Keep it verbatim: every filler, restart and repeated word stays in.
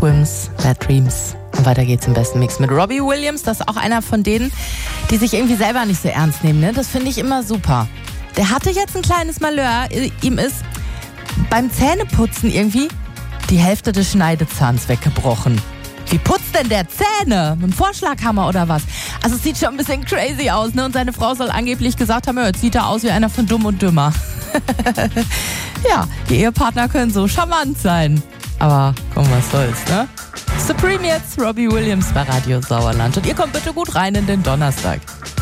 Williams, Bad Dreams. Und weiter geht's im besten Mix mit Robbie Williams. Das ist auch einer von denen, die sich irgendwie selber nicht so ernst nehmen. Ne? Das finde ich immer super. Der hatte jetzt ein kleines Malheur. Ihm ist beim Zähneputzen irgendwie die Hälfte des Schneidezahns weggebrochen. Wie putzt denn der Zähne? Mit dem Vorschlaghammer oder was? Also es sieht schon ein bisschen crazy aus, ne? Und seine Frau soll angeblich gesagt haben, ja, jetzt sieht er aus wie einer von Dumm und Dümmer. Ja, die Ehepartner können so charmant sein. Aber komm, was soll's, ne? Supreme jetzt, Robbie Williams bei Radio Sauerland. Und ihr kommt bitte gut rein in den Donnerstag.